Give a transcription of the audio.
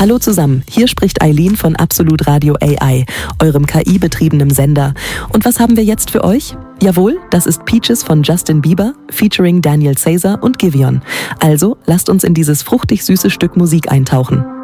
Hallo zusammen, hier spricht Eileen von Absolut Radio AI, eurem KI-betriebenen Sender. Und was haben wir jetzt für euch? Jawohl, das ist Peaches von Justin Bieber, featuring Daniel Caesar und Giveon. Also lasst uns in dieses fruchtig süße Stück Musik eintauchen.